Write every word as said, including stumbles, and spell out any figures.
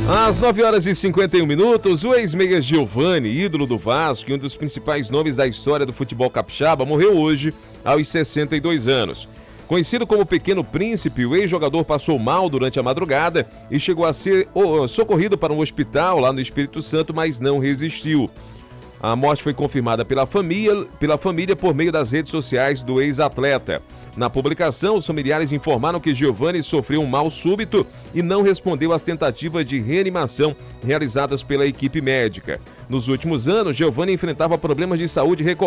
Às nove horas e cinquenta e um minutos, o ex-meia Giovani, ídolo do Vasco e um dos principais nomes da história do futebol capixaba, morreu hoje aos sessenta e dois anos. Conhecido como Pequeno Príncipe, o ex-jogador passou mal durante a madrugada e chegou a ser socorrido para um hospital lá no Espírito Santo, mas não resistiu. A morte foi confirmada pela família, pela família por meio das redes sociais do ex-atleta. Na publicação, os familiares informaram que Giovani sofreu um mal súbito e não respondeu às tentativas de reanimação realizadas pela equipe médica. Nos últimos anos, Giovani enfrentava problemas de saúde recorrentes.